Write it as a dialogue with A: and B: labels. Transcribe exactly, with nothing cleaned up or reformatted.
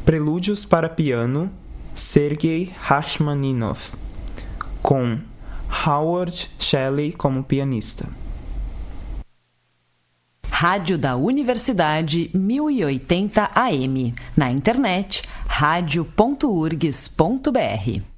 A: Prelúdios para piano, Sergei Rachmaninoff, com Howard Shelley como pianista.
B: Rádio da Universidade mil e oitenta A M. Na internet, rádio ponto urgs ponto br.